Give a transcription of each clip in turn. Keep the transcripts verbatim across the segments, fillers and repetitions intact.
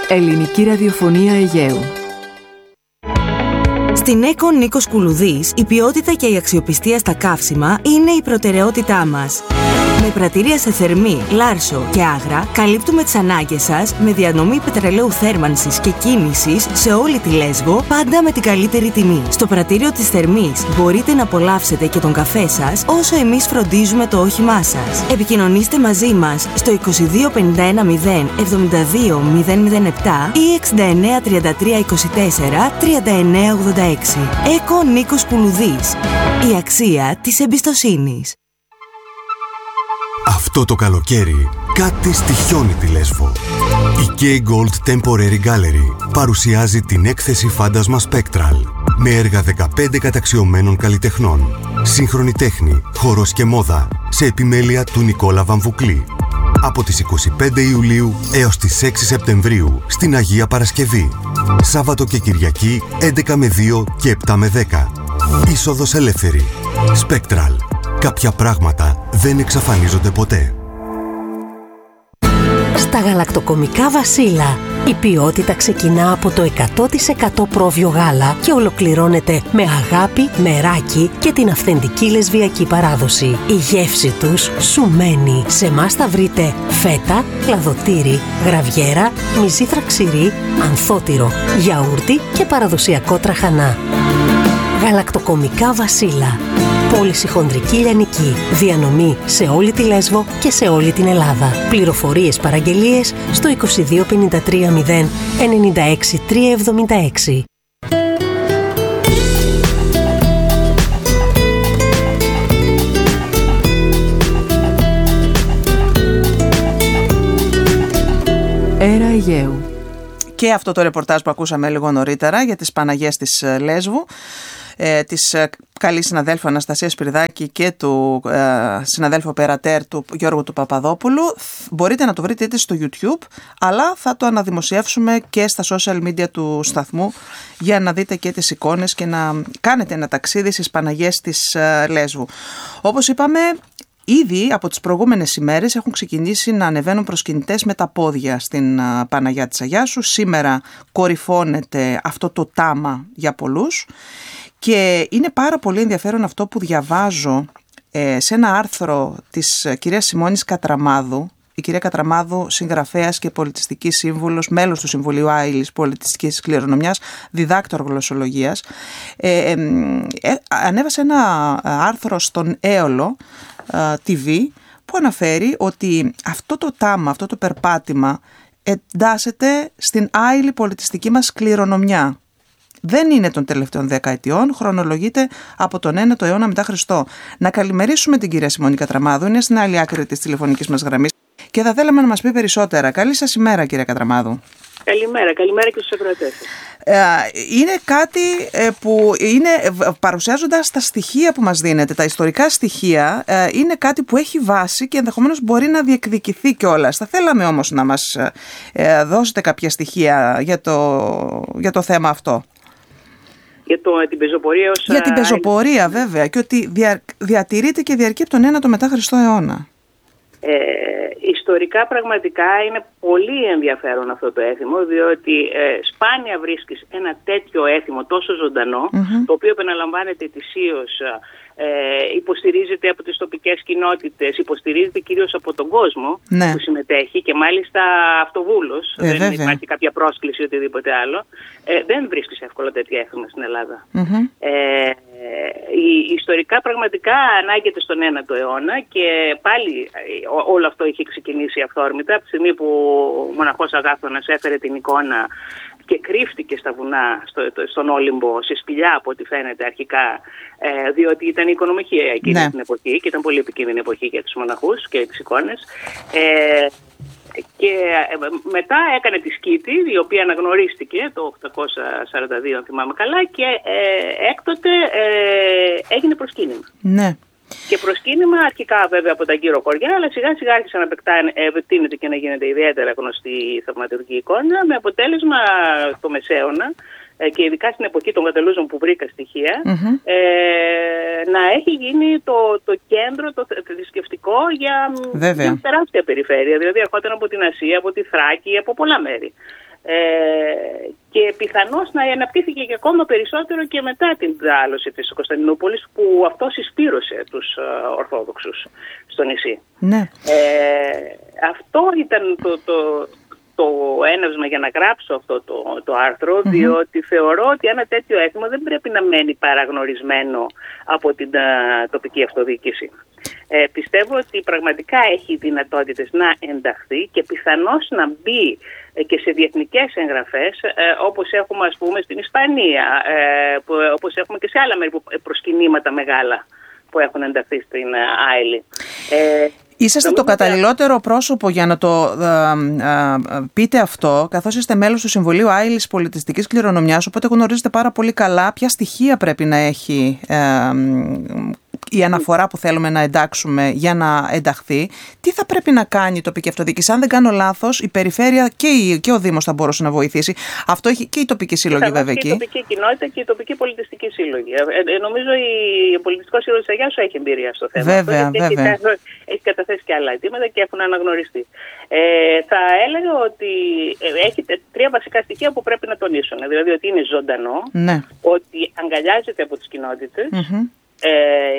Ελληνική ραδιοφωνία Αιγαίου. Στην ΕΚΟ Νίκος Κουλουδής, η ποιότητα και η αξιοπιστία στα καύσιμα είναι η προτεραιότητά μας. Με πρατήρια σε Θερμή, Λάρσο και Άγρα, καλύπτουμε τις ανάγκες σας με διανομή πετρελαίου θέρμανσης και κίνησης σε όλη τη Λέσβο, πάντα με την καλύτερη τιμή. Στο πρατήριο της Θερμής μπορείτε να απολαύσετε και τον καφέ σας, όσο εμείς φροντίζουμε το όχημά σας. Επικοινωνήστε μαζί μας στο είκοσι δύο πενήντα ένα μηδέν εβδομήντα δύο μηδέν μηδέν επτά ή εξήντα εννέα τριάντα τρία είκοσι τέσσερα τριάντα εννέα ογδόντα έξι. ΕΚΟ Νίκος Κουλουδής. Η αξία της εμπιστοσύνης. Αυτό το καλοκαίρι κάτι στοιχιώνει τη Λέσβο. Η K Gold Temporary Gallery παρουσιάζει την έκθεση Φάντασμα Spectral με έργα δεκαπέντε καταξιωμένων καλλιτεχνών. Σύγχρονη τέχνη, χορός και μόδα σε επιμέλεια του Νικόλα Βαμβουκλή. Από τις είκοσι πέντε Ιουλίου έως τις έξι Σεπτεμβρίου στην Αγία Παρασκευή. Σάββατο και Κυριακή έντεκα με δύο και επτά με δέκα. Είσοδος ελεύθερη. Spectral. Κάποια πράγματα δεν εξαφανίζονται ποτέ. Στα γαλακτοκομικά Βασίλα, η ποιότητα ξεκινά από το εκατό τοις εκατό πρόβιο γάλα και ολοκληρώνεται με αγάπη, μεράκι και την αυθεντική λεσβιακή παράδοση. Η γεύση τους σου μένει. Σε εμάς θα βρείτε φέτα, κλαδοτήρι, γραβιέρα, μυζήθρα ξηρή, ανθότυρο, γιαούρτι και παραδοσιακό τραχανά. Γαλακτοκομικά Βασίλα. Πώληση χονδρική λιανική. Διανομή σε όλη τη Λέσβο και σε όλη την Ελλάδα. Πληροφορίες παραγγελίες στο είκοσι δύο πενήντα τρία μηδέν ενενήντα έξι τριακόσια εβδομήντα έξι. Έρα Αιγαίου. Και αυτό το ρεπορτάζ που ακούσαμε λίγο νωρίτερα για τις Παναγιές της Λέσβου, ε, της ε, καλή συναδέλφου Αναστασία Σπυριδάκη και του ε, συναδέλφου οπερατέρ του Γιώργου του Παπαδόπουλου. Μπορείτε να το βρείτε είτε στο YouTube, αλλά θα το αναδημοσιεύσουμε και στα social media του σταθμού για να δείτε και τις εικόνες και να κάνετε ένα ταξίδι στις Παναγιές της ε, Λέσβου. Όπως είπαμε, ήδη από τις προηγούμενες ημέρες έχουν ξεκινήσει να ανεβαίνουν προσκυνητές με τα πόδια στην Παναγιά της Αγιάσου. Σήμερα κορυφώνεται αυτό το τάμα για πολλούς και είναι πάρα πολύ ενδιαφέρον αυτό που διαβάζω ε, σε ένα άρθρο της κυρίας Σιμώνης Κατραμάδου. Η κυρία Κατραμάδου, συγγραφέας και πολιτιστική σύμβουλος, μέλος του Συμβουλίου Άειλης Πολιτιστικής Κληρονομιάς, διδάκτορ γλωσσολογίας, ε, ε, ε, ανέβασε ένα άρθρο στον Έολο τι βι που αναφέρει ότι αυτό το τάμα, αυτό το περπάτημα εντάσσεται στην άειλη πολιτιστική μας κληρονομιά. Δεν είναι των τελευταίων δέκα ετιών, χρονολογείται από τον ένατο αιώνα μετά Χριστό. Να καλημερίσουμε την κυρία Σιμώνη Κατραμάδου, είναι στην άλλη άκρη της τηλεφωνικής μας γραμμής και θα θέλαμε να μας πει περισσότερα. Καλή σας ημέρα, κυρία Κατραμάδου. Καλημέρα, καλημέρα και στους ακροατές. Είναι κάτι που είναι, παρουσιάζοντας τα στοιχεία που μας δίνετε, τα ιστορικά στοιχεία, είναι κάτι που έχει βάση και ενδεχομένως μπορεί να διεκδικηθεί κιόλας. Θα θέλαμε όμως να μας δώσετε κάποια στοιχεία για το, για το θέμα αυτό. Για το, την πεζοπορία ως... Για την πεζοπορία βέβαια, και ότι δια, διατηρείται και διαρκεί από τον ένατο μετά Χριστό αιώνα. Ε, ιστορικά πραγματικά είναι πολύ ενδιαφέρον αυτό το έθιμο, διότι ε, σπάνια βρίσκεις ένα τέτοιο έθιμο τόσο ζωντανό, mm-hmm. το οποίο επαναλαμβάνεται ετησίως, ε, υποστηρίζεται από τις τοπικές κοινότητες, υποστηρίζεται κυρίως από τον κόσμο ναι. που συμμετέχει και μάλιστα αυτοβούλος, ε, δεν βέβαια. Υπάρχει κάποια πρόσκληση ή οτιδήποτε άλλο. Ε, δεν βρίσκεις εύκολα τέτοια έθιμα στην Ελλάδα. Mm-hmm. Ε, η, ιστορικά πραγματικά ανάγεται στον ένατο αιώνα και πάλι ό, όλο αυτό είχε ξεκινήσει αυθόρμητα από τη στιγμή που ο μοναχός Αγάθωνας έφερε την εικόνα και κρύφτηκε στα βουνά, στο, στον Όλυμπο, σε σπηλιά από ό,τι φαίνεται αρχικά, ε, διότι ήταν η οικονομική εκείνη ναι. την εποχή και ήταν πολύ επικίνδυνη εποχή για τους μοναχούς και τις εικόνες. Ε, και μετά έκανε τη σκήτη, η οποία αναγνωρίστηκε το οκτακόσια σαράντα δύο, αν θυμάμαι καλά, και ε, έκτοτε ε, έγινε προσκύνημα. Ναι. Και προσκύνημα αρχικά βέβαια από τα γύρω κοριά, αλλά σιγά σιγά άρχισε να επεκτείνεται και να γίνεται ιδιαίτερα γνωστή η θαυματουργική εικόνα, με αποτέλεσμα το Μεσαίωνα και ειδικά στην εποχή των Κατελούζων που βρήκα στοιχεία, mm-hmm. ε, να έχει γίνει το, το κέντρο το θρησκευτικό για μια τεράστια περιφέρεια. Δηλαδή ερχόταν από την Ασία, από τη Θράκη, από πολλά μέρη. Ε, και πιθανώς να αναπτύχθηκε και ακόμα περισσότερο και μετά την δάλωση της Κωνσταντινούπολης, που αυτό συσπήρωσε τους uh, Ορθόδοξους στο νησί. Ναι. Ε, αυτό ήταν το, το, το έναυσμα για να γράψω αυτό το, το άρθρο, mm-hmm. διότι θεωρώ ότι ένα τέτοιο έθιμο δεν πρέπει να μένει παραγνωρισμένο από την uh, τοπική αυτοδιοίκηση. Ε, πιστεύω ότι πραγματικά έχει δυνατότητες να ενταχθεί και πιθανώς να μπει ε, και σε διεθνικές εγγραφές, ε, όπως έχουμε ας πούμε στην Ισπανία, ε, που, όπως έχουμε και σε άλλα μέρη, προσκυνήματα μεγάλα που έχουν ενταχθεί στην Άιλι. Ε, Είσαστε το καταλληλότερο πρόσωπο για να το α, α, πείτε αυτό, καθώς είστε μέλος του Συμβουλίου Άιλης Πολιτιστικής Κληρονομιάς, οπότε γνωρίζετε πάρα πολύ καλά ποια στοιχεία πρέπει να έχει α, η αναφορά που θέλουμε να εντάξουμε για να ενταχθεί. Τι θα πρέπει να κάνει η τοπική αυτοδιοίκηση? Αν δεν κάνω λάθος, η περιφέρεια και, η, και ο Δήμος θα μπορούσε να βοηθήσει. Αυτό έχει και η τοπική σύλλογη βέβαια εκεί. Και η τοπική κοινότητα και η τοπική πολιτιστική σύλλογη. Ε, ε, νομίζω η πολιτιστικό σύλλογο της Αγιάσου έχει εμπειρία στο θέμα. Βέβαια, αυτό, βέβαια. Έχει, έχει καταθέσει και άλλα αιτήματα και έχουν αναγνωριστεί. Ε, θα έλεγα ότι έχει τρία βασικά στοιχεία που πρέπει να τονίσουν. Δηλαδή ότι είναι ζωντανό, ναι. ότι αγκαλιάζεται από τις κοινότητες, mm-hmm. ε,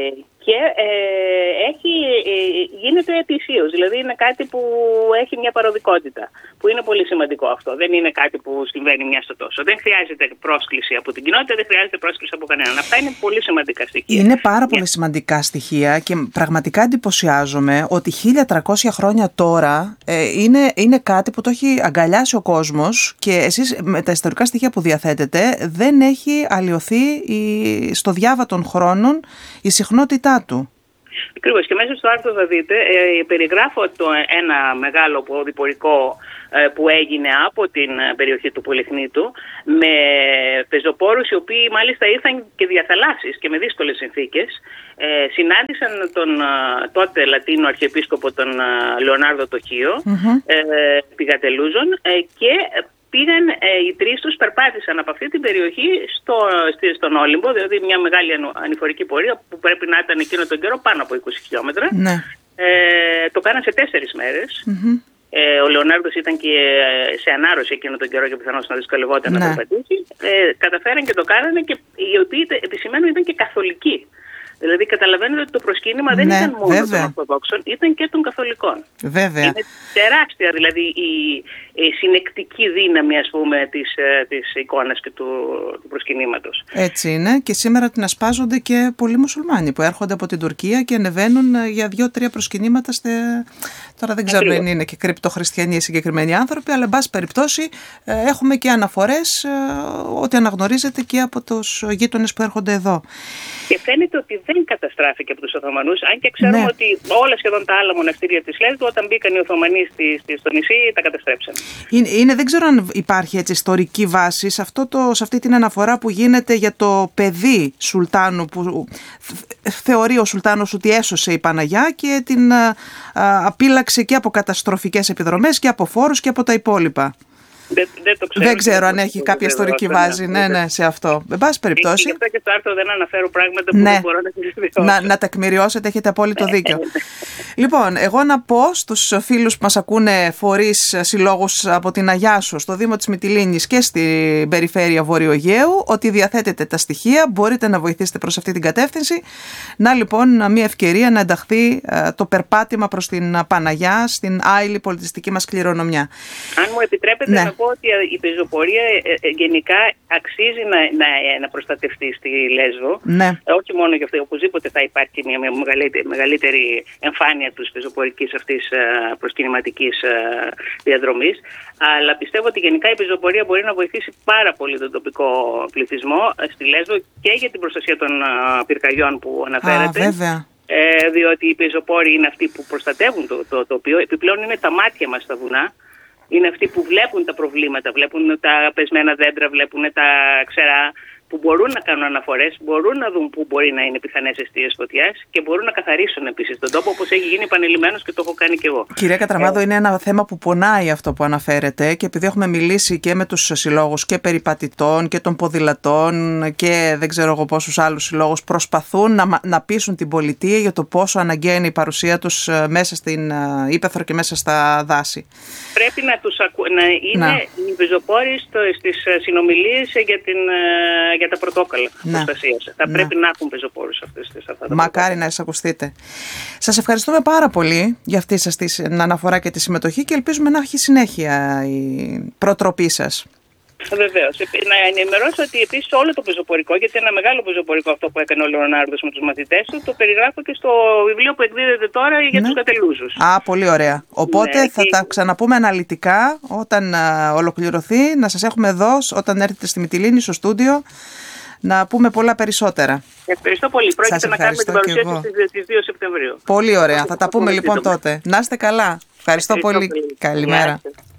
και ε, έχει, ε, γίνεται ετησίως, δηλαδή είναι κάτι που έχει μια παροδικότητα, που είναι πολύ σημαντικό αυτό. Δεν είναι κάτι που συμβαίνει μια στο τόσο. Δεν χρειάζεται πρόσκληση από την κοινότητα, δεν χρειάζεται πρόσκληση από κανέναν. Αυτά είναι πολύ σημαντικά στοιχεία. Είναι πάρα yeah. πολύ σημαντικά στοιχεία και πραγματικά εντυπωσιάζομαι ότι χίλια τριακόσια χρόνια τώρα ε, είναι, είναι κάτι που το έχει αγκαλιάσει ο κόσμος και εσείς με τα ιστορικά στοιχεία που διαθέτετε δεν έχει αλλοιωθεί η, στο διάβα των χρόνων η συχνότητά του. Ακριβώς, και μέσα στο άρθρο θα δείτε, ε, περιγράφω το ένα μεγάλο ποδηπορικό ε, που έγινε από την περιοχή του Πολυχνήτου με πεζοπόρους οι οποίοι μάλιστα ήρθαν και διαθαλάσσεις και με δύσκολες συνθήκες. Ε, συνάντησαν τον τότε Λατίνο Αρχιεπίσκοπο τον Λεωνάρδο Τοχείο, mm-hmm. ε, πηγατελούζων ε, και πήγαν ε, οι τρεις τους, περπάτησαν από αυτή την περιοχή στο, στον Όλυμπο, δηλαδή μια μεγάλη ανηφορική πορεία που πρέπει να ήταν εκείνο τον καιρό πάνω από είκοσι χιλιόμετρα. Ναι. Ε, το κάναν σε τέσσερις μέρες. Mm-hmm. Ε, ο Λεωνάρδος ήταν και σε ανάρρωση εκείνο τον καιρό και πιθανώς να δυσκολευόταν ναι. να περπατήσει. Ε, καταφέραν και το κάνανε και οι οποίοι επισημένουν ήταν και καθολικοί. Δηλαδή καταλαβαίνετε ότι το προσκύνημα δεν ναι, ήταν μόνο βέβαια. των Ορθοδόξων, ήταν και των Καθολικών. Βέβαια. Είναι τεράστια δηλαδή η, η συνεκτική δύναμη ας πούμε της, της εικόνας και του, του προσκυνήματος. Έτσι είναι και σήμερα την ασπάζονται και πολλοί μουσουλμάνοι που έρχονται από την Τουρκία και ανεβαίνουν για δύο-τρία προσκυνήματα. Στε... Τώρα δεν ξέρω αν είναι και κρυπτοχριστιανοί οι συγκεκριμένοι άνθρωποι, αλλά εν πάση περιπτώσει έχουμε και αναφορές ότι αναγνωρίζεται και από τους γείτονες που έρχονται εδώ. Και φαίνεται ότι δεν καταστράφηκε από τους Οθωμανούς, αν και ξέρουμε ναι. ότι όλα σχεδόν τα άλλα μοναστήρια της Λέσβου, όταν μπήκαν οι Οθωμανοί στη, στη, στο νησί, τα καταστρέψαν. Είναι, είναι, δεν ξέρω αν υπάρχει έτσι ιστορική βάση σε, αυτό το, σε αυτή την αναφορά που γίνεται για το παιδί Σουλτάνου, που θεωρεί ο Σουλτάνος ότι έσωσε η Παναγιά και την α, α, απείλαξε και από καταστροφικές επιδρομές και από φόρους και από τα υπόλοιπα. Δεν, δεν, το ξέρω, δεν ξέρω αν έχει κάποια ιστορική βάση ναι, ναι, σε αυτό. Με πάση περιπτώσει. Και, και, και στο άρθρο δεν αναφέρω πράγματα που ναι, δεν μπορώ να τεκμηριώσω. Να, να τεκμηριώσετε, έχετε απόλυτο δίκιο. Λοιπόν, εγώ να πω στους φίλους που μας ακούνε φορείς, συλλόγους από την Αγιάσου, στο Δήμο της Μυτιλήνης και στην περιφέρεια Βόρειο Αιγαίου, ότι διαθέτετε τα στοιχεία, μπορείτε να βοηθήσετε προς αυτή την κατεύθυνση. Να λοιπόν μια ευκαιρία να ενταχθεί το περπάτημα προς την Παναγιά, στην άειλη πολιτιστική μας κληρονομιά. Αν μου επιτρέπετε ναι. να πω ότι η πεζοπορία γενικά αξίζει να, να, να προστατευτεί στη Λέσβο. Ναι. Όχι μόνο γι' αυτό, οπωσδήποτε θα υπάρχει μια μεγαλύτερη, μεγαλύτερη εμφάνεια της πεζοπορικής αυτής προσκυνηματικής διαδρομής. Αλλά πιστεύω ότι γενικά η πεζοπορία μπορεί να βοηθήσει πάρα πολύ τον τοπικό πληθυσμό στη Λέσβο και για την προστασία των πυρκαγιών που αναφέρατε. Α, βέβαια. Ε, διότι οι πεζοπόροι είναι αυτοί που προστατεύουν το, το τοπίο. Επιπλέον είναι τα μάτια μας στα βουνά. Είναι αυτοί που βλέπουν τα προβλήματα, βλέπουν τα πεσμένα δέντρα, βλέπουν τα ξερά, που μπορούν να κάνουν αναφορές, μπορούν να δουν πού μπορεί να είναι πιθανές αιστείες φωτιάς και μπορούν να καθαρίσουν επίσης τον τόπο, όπως έχει γίνει επανειλημμένος και το έχω κάνει και εγώ. Κυρία Κατραμάδο, ε... είναι ένα θέμα που πονάει αυτό που αναφέρετε, και επειδή έχουμε μιλήσει και με τους συλλόγους και περιπατητών και των ποδηλατών και δεν ξέρω εγώ πόσους άλλους συλλόγους, προσπαθούν να, να πείσουν την πολιτεία για το πόσο αναγκαία είναι η παρουσία τους μέσα στην ύπαιθρο και μέσα στα δάση. Πρέπει να, τους ακου... να είναι να. οι πεζοπόροι στις συνομιλίες για, την, για τα πρωτόκολλα προστασίας. Θα να. πρέπει να έχουν πεζοπόρους αυτές τις αυτά τα Μακάρι να εισακουστείτε. Σας ευχαριστούμε πάρα πολύ για αυτή σας την αναφορά και τη συμμετοχή και ελπίζουμε να έχει συνέχεια η προτροπή σας. Βεβαίως. Να ενημερώσω ότι επίσης όλο το πεζοπορικό, γιατί είναι ένα μεγάλο πεζοπορικό αυτό που έκανε ο Λεωνάρδος με τους μαθητές του, το περιγράφω και στο βιβλίο που εκδίδεται τώρα για ναι. τους κατελούζους. Α, πολύ ωραία. Οπότε ναι, θα και... τα ξαναπούμε αναλυτικά όταν α, ολοκληρωθεί, να σας έχουμε εδώ όταν έρθετε στη Μυτιλήνη, στο στούντιο, να πούμε πολλά περισσότερα. Ευχαριστώ πολύ. Πρόκειται να κάνουμε την παρουσίαση στις δύο Σεπτεμβρίου. Πολύ ωραία. Θα τα πούμε λοιπόν τότε. Να είστε καλά. Ευχαριστώ, Ευχαριστώ πολύ. πολύ. Καλημέρα.